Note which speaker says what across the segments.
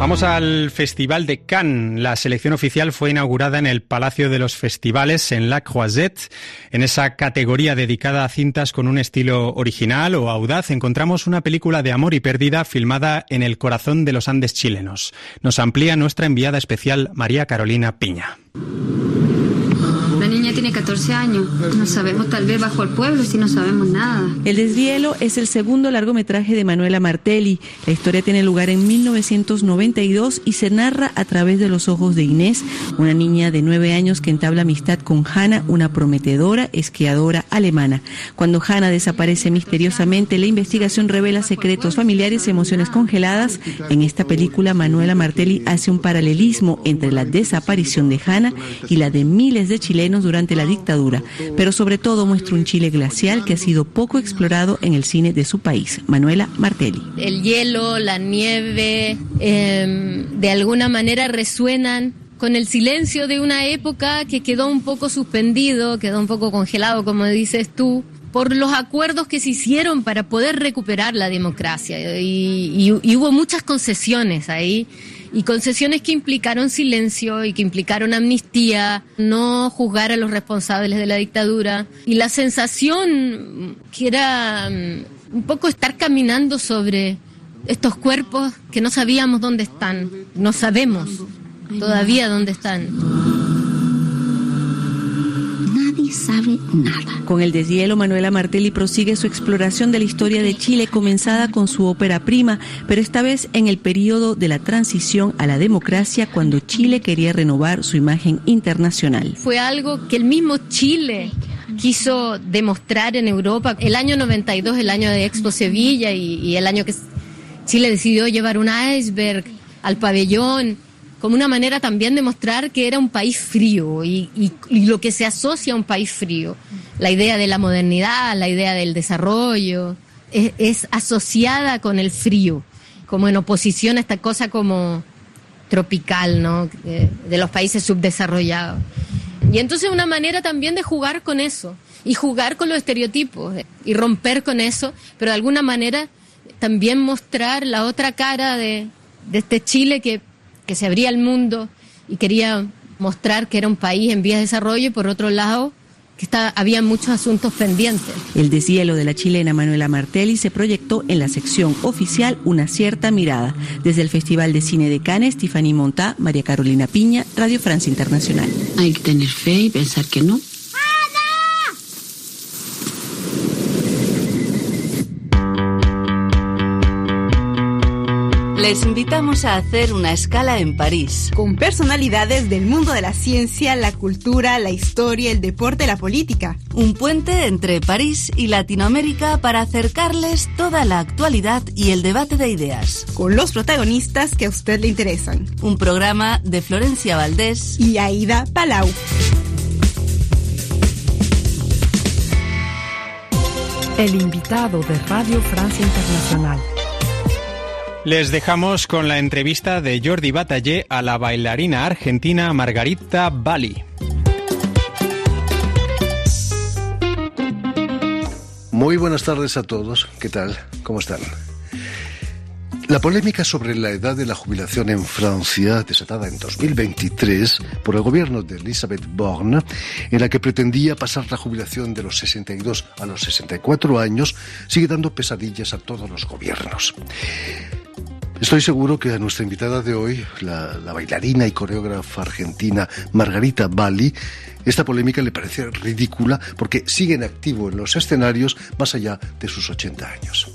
Speaker 1: Vamos al Festival de Cannes. La selección oficial fue inaugurada en el Palacio de los Festivales en La Croisette. En esa categoría dedicada a cintas con un estilo original o audaz, encontramos una película de amor y pérdida filmada en el corazón de los Andes chilenos. Nos amplía nuestra enviada especial María Carolina Piña.
Speaker 2: La niña tiene 14 años. No sabemos, tal vez bajo el pueblo, si no sabemos nada.
Speaker 3: El deshielo es el segundo largometraje de Manuela Martelli. La historia tiene lugar en 1992 y se narra a través de los ojos de Inés, una niña de 9 años que entabla amistad con Hanna, una prometedora esquiadora alemana. Cuando Hanna desaparece misteriosamente, la investigación revela secretos familiares y emociones congeladas. En esta película, Manuela Martelli hace un paralelismo entre la desaparición de Hanna y la de miles de chilenos durante la dictadura, pero sobre todo muestra un Chile glacial que ha sido poco explorado en el cine de su país. Manuela Martelli.
Speaker 4: El hielo, la nieve, de alguna manera resuenan con el silencio de una época que quedó un poco suspendido, quedó un poco congelado, como dices tú, por los acuerdos que se hicieron para poder recuperar la democracia. Y hubo muchas concesiones ahí. Y concesiones que implicaron silencio y que implicaron amnistía, no juzgar a los responsables de la dictadura. Y la sensación que era un poco estar caminando sobre estos cuerpos que no sabíamos dónde están. No sabemos todavía dónde están.
Speaker 2: Sabe nada.
Speaker 3: Con el deshielo, Manuela Martelli prosigue su exploración de la historia de Chile, comenzada con su ópera prima, pero esta vez en el periodo de la transición a la democracia, cuando Chile quería renovar su imagen internacional.
Speaker 4: Fue algo que el mismo Chile quiso demostrar en Europa. El año 92, el año de Expo Sevilla y el año que Chile decidió llevar un iceberg al pabellón, como una manera también de mostrar que era un país frío y lo que se asocia a un país frío. La idea de la modernidad, la idea del desarrollo, es asociada con el frío, como en oposición a esta cosa como tropical, ¿no? De los países subdesarrollados. Y entonces una manera también de jugar con eso, y jugar con los estereotipos, y romper con eso, pero de alguna manera también mostrar la otra cara de este Chile que se abría al mundo y quería mostrar que era un país en vías de desarrollo, y por otro lado que había muchos asuntos pendientes.
Speaker 3: El deshielo de la chilena Manuela Martelli se proyectó en la sección oficial Una cierta mirada. Desde el Festival de Cine de Cannes, Tiffany Montá, María Carolina Piña, Radio Francia Internacional.
Speaker 2: Hay que tener fe y pensar que no.
Speaker 5: Les invitamos a hacer una escala en París.
Speaker 6: Con personalidades del mundo de la ciencia, la cultura, la historia, el deporte, la política.
Speaker 5: Un puente entre París y Latinoamérica para acercarles toda la actualidad y el debate de ideas.
Speaker 6: Con los protagonistas que a usted le interesan.
Speaker 5: Un programa de Florencia Valdés
Speaker 6: y Aida Palau.
Speaker 7: El invitado de Radio Francia Internacional.
Speaker 1: Les dejamos con la entrevista de Jordi Batallé a la bailarina argentina Margarita Bali.
Speaker 8: Muy buenas tardes a todos. ¿Qué tal? ¿Cómo están? La polémica sobre la edad de la jubilación en Francia, desatada en 2023 por el gobierno de Elisabeth Borne, en la que pretendía pasar la jubilación de los 62 a los 64 años, sigue dando pesadillas a todos los gobiernos. Estoy seguro que a nuestra invitada de hoy, la bailarina y coreógrafa argentina Margarita Bali, esta polémica le parece ridícula porque sigue en activo en los escenarios más allá de sus 80 años.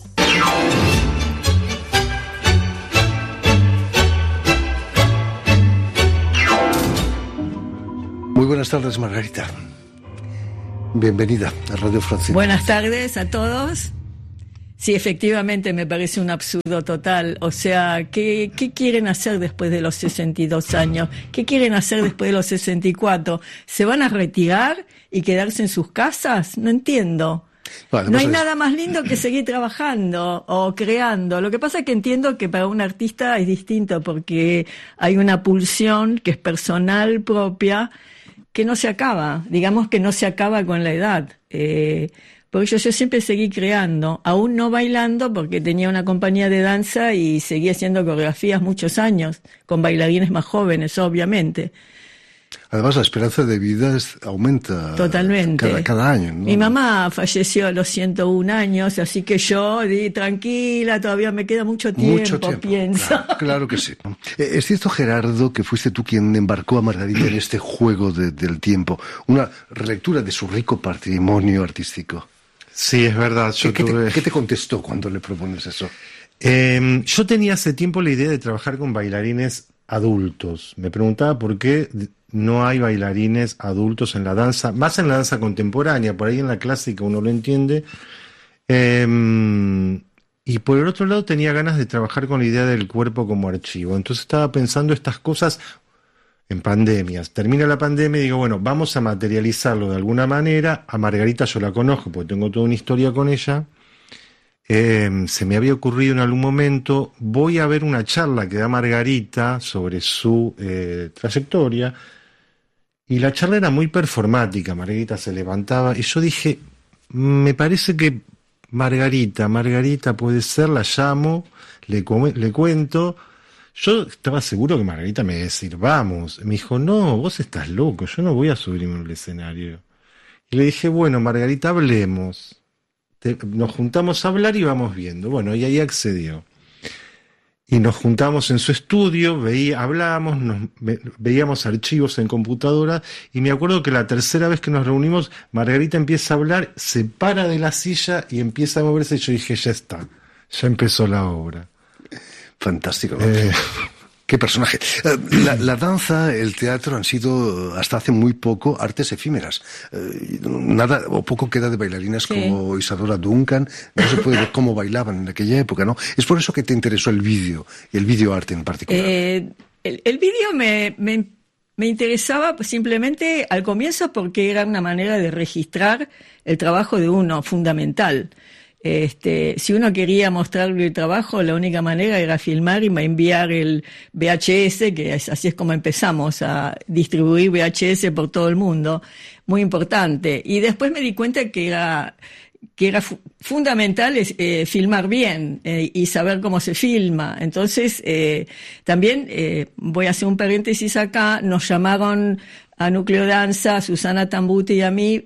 Speaker 8: Muy buenas tardes, Margarita. Bienvenida a Radio Francia.
Speaker 9: Buenas tardes a todos. Sí, efectivamente me parece un absurdo total. O sea, ¿qué quieren hacer después de los 62 años? ¿Qué quieren hacer después de los 64? ¿Se van a retirar y quedarse en sus casas? No entiendo. Bueno, no hay nada más lindo que seguir trabajando o creando. Lo que pasa es que entiendo que para un artista es distinto porque hay una pulsión que es personal, propia, que no se acaba. Digamos que no se acaba con la edad. Por eso yo siempre seguí creando, aún no bailando, porque tenía una compañía de danza y seguí haciendo coreografías muchos años, con bailarines más jóvenes, obviamente.
Speaker 8: Además, la esperanza de vida aumenta
Speaker 9: totalmente
Speaker 8: cada año, ¿no?
Speaker 9: Mi mamá falleció a los 101 años, así que yo di tranquila, todavía me queda mucho tiempo. Pienso.
Speaker 8: Claro que sí. Es cierto, Gerardo, que fuiste tú quien embarcó a Margarita en este juego del tiempo, una relectura de su rico patrimonio artístico.
Speaker 10: Sí, es verdad.
Speaker 8: ¿Qué te contestó cuando le propones eso?
Speaker 10: Yo tenía hace tiempo la idea de trabajar con bailarines adultos. Me preguntaba por qué no hay bailarines adultos en la danza, más en la danza contemporánea, por ahí en la clásica uno lo entiende. Y por el otro lado tenía ganas de trabajar con la idea del cuerpo como archivo. Entonces estaba pensando estas cosas en pandemias. Termina la pandemia y digo, bueno, vamos a materializarlo de alguna manera. A Margarita yo la conozco porque tengo toda una historia con ella. Se me había ocurrido en algún momento, voy a ver una charla que da Margarita sobre su trayectoria, y la charla era muy performática. Margarita se levantaba y yo dije, me parece que Margarita puede ser, la llamo, le cuento. Yo estaba seguro que Margarita me iba a decir, vamos. Me dijo, no, vos estás loco, yo no voy a subirme al escenario. Y le dije, bueno, Margarita, hablemos. Nos juntamos a hablar y vamos viendo. Bueno, y ahí accedió. Y nos juntamos en su estudio, hablábamos, veíamos archivos en computadora, y me acuerdo que la tercera vez que nos reunimos, Margarita empieza a hablar, se para de la silla y empieza a moverse, y yo dije, ya está, ya empezó la obra.
Speaker 8: Fantástico, ¿no? Qué personaje. La danza, el teatro han sido hasta hace muy poco artes efímeras. Nada o poco queda de bailarinas como Isadora Duncan. No se puede ver cómo bailaban en aquella época, ¿no? Es por eso que te interesó el vídeo y el videoarte en particular.
Speaker 9: El vídeo me interesaba simplemente al comienzo porque era una manera de registrar el trabajo de uno, fundamental. Si uno quería mostrarle el trabajo, la única manera era filmar y enviar el VHS, así es como empezamos a distribuir VHS por todo el mundo, muy importante. Y después me di cuenta que era fundamental filmar bien y saber cómo se filma. Entonces, también voy a hacer un paréntesis acá, nos llamaron a Núcleo Danza, a Susana Tambuti y a mí,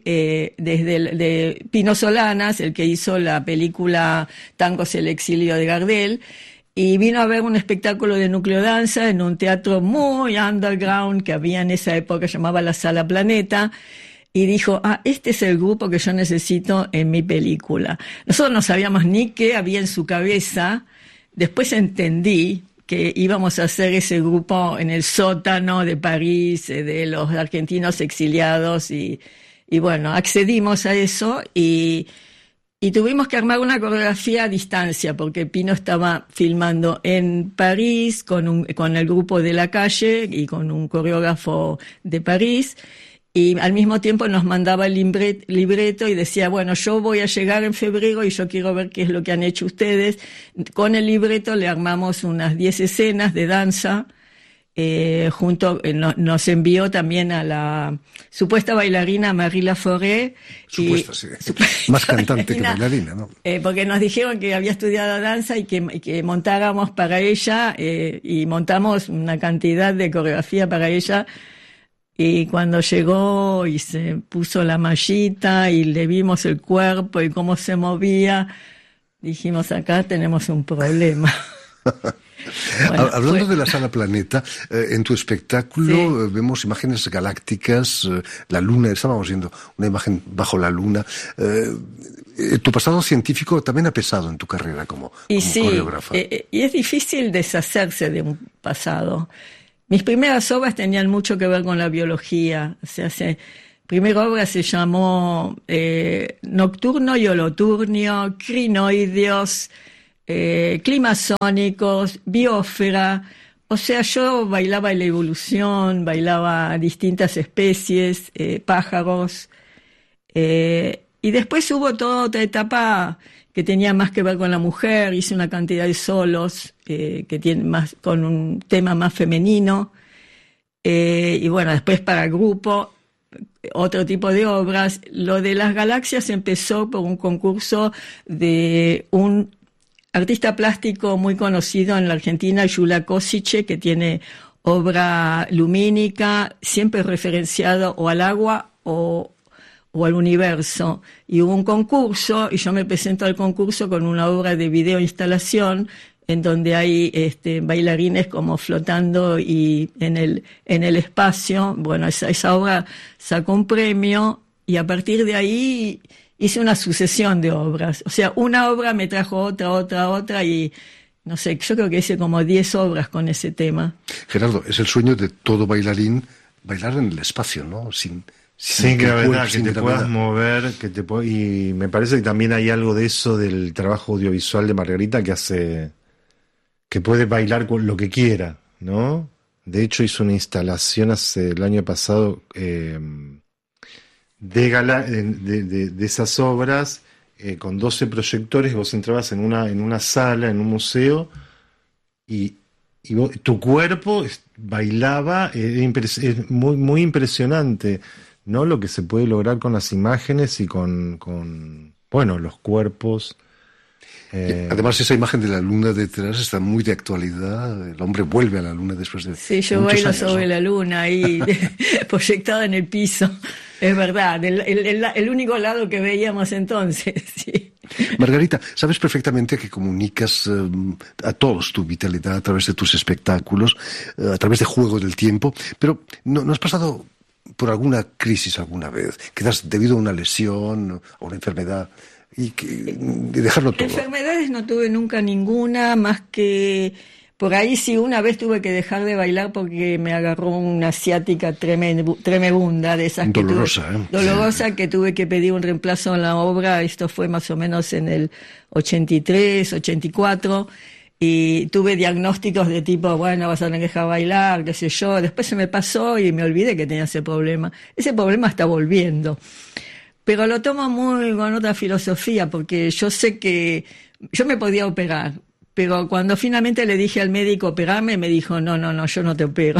Speaker 9: de Pino Solanas, el que hizo la película Tangos el exilio de Gardel, y vino a ver un espectáculo de Núcleo Danza en un teatro muy underground que había en esa época, llamaba la Sala Planeta, y dijo, este es el grupo que yo necesito en mi película. Nosotros no sabíamos ni qué había en su cabeza, después entendí que íbamos a hacer ese grupo en el sótano de París, de los argentinos exiliados, y bueno, accedimos a eso y tuvimos que armar una coreografía a distancia, porque Pino estaba filmando en París con el grupo de la calle y con un coreógrafo de París, y al mismo tiempo nos mandaba el libreto y decía, bueno, yo voy a llegar en febrero y yo quiero ver qué es lo que han hecho ustedes. Con el libreto le armamos unas 10 escenas de danza, nos envió también a la supuesta bailarina Marie Laforêt.
Speaker 8: Supuesta, sí. Más cantante que bailarina, ¿no?
Speaker 9: Porque nos dijeron que había estudiado danza y que montáramos para ella, y montamos una cantidad de coreografía para ella. Y cuando llegó y se puso la mallita y le vimos el cuerpo y cómo se movía, dijimos, acá tenemos un problema.
Speaker 8: Bueno, hablando de la Sala Planeta, en tu espectáculo vemos imágenes galácticas, la luna, estábamos viendo una imagen bajo la luna. Tu pasado científico también ha pesado en tu carrera como coreógrafa.
Speaker 9: Y es difícil deshacerse de un pasado. Mis primeras obras tenían mucho que ver con la biología. O sea, primera obra se llamó Nocturno y Holoturnio, Crinoideos, Climasónicos, Biosfera. O sea, yo bailaba la evolución, bailaba distintas especies, pájaros. Y después hubo toda otra etapa que tenía más que ver con la mujer, hice una cantidad de solos que tienen más con un tema más femenino, y bueno, después para grupo, otro tipo de obras. Lo de las galaxias empezó por un concurso de un artista plástico muy conocido en la Argentina, Yula Kosice, que tiene obra lumínica, siempre referenciado o al agua o al universo. Y hubo un concurso, y yo me presento al concurso con una obra de video instalación, en donde hay bailarines como flotando y en el espacio. Bueno, esa obra sacó un premio, y a partir de ahí hice una sucesión de obras. O sea, una obra me trajo otra, y no sé, yo creo que hice como 10 obras con ese tema.
Speaker 8: Gerardo, es el sueño de todo bailarín, bailar en el espacio, ¿no? Sin
Speaker 10: gravedad, que te puedas mover, y me parece que también hay algo de eso del trabajo audiovisual de Margarita, que puede bailar con lo que quiera, ¿no? De hecho, hizo una instalación el año pasado de esas obras con 12 proyectores. Vos entrabas en una sala, en un museo, y tu cuerpo bailaba. Es muy, muy impresionante, ¿no? Lo que se puede lograr con las imágenes y con los cuerpos.
Speaker 8: Además, esa imagen de la luna detrás está muy de actualidad. El hombre vuelve a la luna después de
Speaker 9: Sí, yo
Speaker 8: muchos
Speaker 9: bailo
Speaker 8: años,
Speaker 9: sobre la luna ahí, proyectada en el piso. Es verdad, el único lado que veíamos entonces. Sí.
Speaker 8: Margarita, sabes perfectamente que comunicas a todos tu vitalidad a través de tus espectáculos, a través de Juego del Tiempo, pero ¿no has pasado por alguna crisis alguna vez? Quizás debido a una lesión o una enfermedad, y dejarlo todo.
Speaker 9: Enfermedades no tuve nunca ninguna, más que por ahí sí una vez tuve que dejar de bailar porque me agarró una ciática tremenda, de esas dolorosa, que tuve que pedir un reemplazo en la obra. Esto fue más o menos en el 83, 84, y tuve diagnósticos de tipo, bueno, vas a tener que dejar bailar, qué sé yo. Después se me pasó y me olvidé que tenía ese problema. Ese problema está volviendo. Pero lo tomo muy con otra filosofía, porque yo sé que yo me podía operar, pero cuando finalmente le dije al médico operarme, me dijo, no, yo no te opero.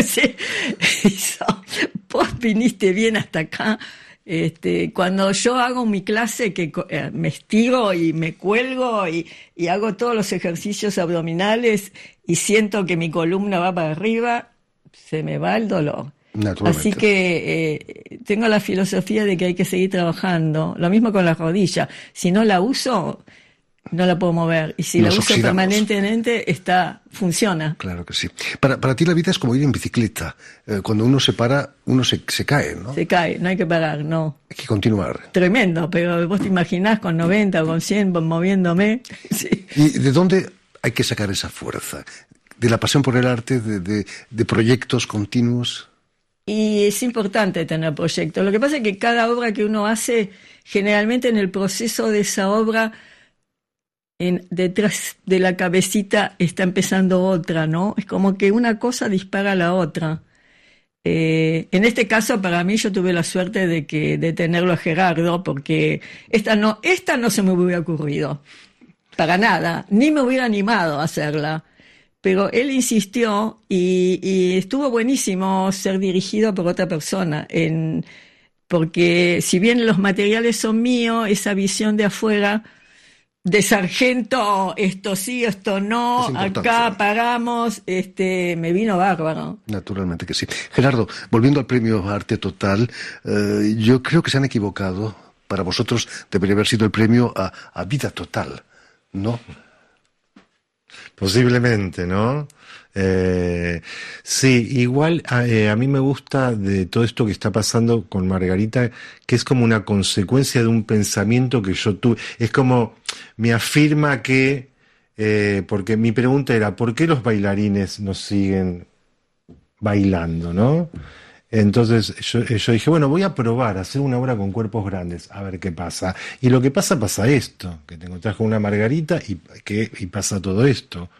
Speaker 9: Vos viniste bien hasta acá. Cuando yo hago mi clase, que me estiro y me cuelgo y hago todos los ejercicios abdominales y siento que mi columna va para arriba, se me va el dolor. Así que tengo la filosofía de que hay que seguir trabajando. Lo mismo con la rodilla. Si no la uso, no la puedo mover. Y si la uso permanentemente, funciona.
Speaker 8: Claro que sí. Para ti la vida es como ir en bicicleta. Cuando uno se para, uno se cae, ¿no?
Speaker 9: Se cae, no hay que parar, no.
Speaker 8: Hay que continuar.
Speaker 9: Tremendo, pero vos te imaginás con 90 o con 100 moviéndome. Sí.
Speaker 8: ¿Y de dónde hay que sacar esa fuerza? ¿De la pasión por el arte, de proyectos continuos?
Speaker 9: Y es importante tener proyectos. Lo que pasa es que cada obra que uno hace, generalmente en el proceso de esa obra, detrás de la cabecita está empezando otra, ¿no? Es como que una cosa dispara a la otra. En este caso, para mí, yo tuve la suerte de tenerlo a Gerardo, porque esta no se me hubiera ocurrido. Para nada. Ni me hubiera animado a hacerla. Pero él insistió y estuvo buenísimo ser dirigido por otra persona, porque si bien los materiales son míos, esa visión de afuera, de sargento, esto sí, esto no, acá paramos, me vino bárbaro.
Speaker 8: Naturalmente que sí. Gerardo, volviendo al premio Arte Total, yo creo que se han equivocado. Para vosotros debería haber sido el premio a Vida Total, ¿no?
Speaker 10: Posiblemente, ¿no? Sí, igual a mí me gusta de todo esto que está pasando con Margarita, que es como una consecuencia de un pensamiento que yo tuve. Es como, me afirma que, porque mi pregunta era, ¿por qué los bailarines no siguen bailando, no? Entonces yo dije, bueno, voy a probar a hacer una obra con cuerpos grandes, a ver qué pasa. Y lo que pasa esto, que te encontrás con una Margarita y pasa todo esto.